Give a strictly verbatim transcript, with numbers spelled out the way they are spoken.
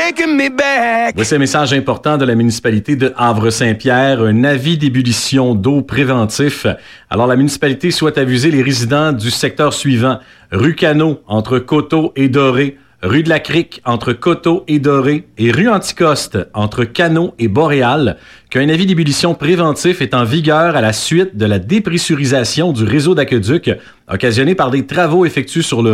taking me back. Voici un message important de la municipalité de Havre-Saint-Pierre, un avis d'ébullition d'eau préventif. Alors, la municipalité souhaite aviser les résidents du secteur suivant. Rue Cano, entre Coteau et Doré. Rue de la Crique, entre Coteau et Doré. Et rue Anticoste, entre Cano et Boréal, qu'un avis d'ébullition préventif est en vigueur à la suite de la dépressurisation du réseau d'aqueduc occasionnée par des travaux effectués sur le